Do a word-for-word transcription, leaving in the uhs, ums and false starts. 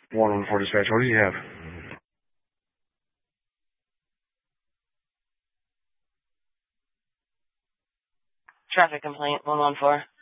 one one four dispatch, what do you have? Traffic complaint, one one four.